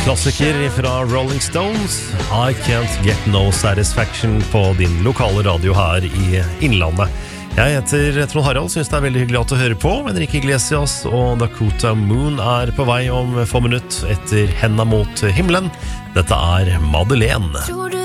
Klassiker fra Rolling Stones, I Can't Get No Satisfaction på din lokale radio her i Innlandet. Jeg heter Trond Harald, synes det er veldig hyggelig at du hører på. Enrique Iglesias og Dakota Moon er på vei om få minutter etter Henda mot himmelen. Dette er Madeleine. Tror du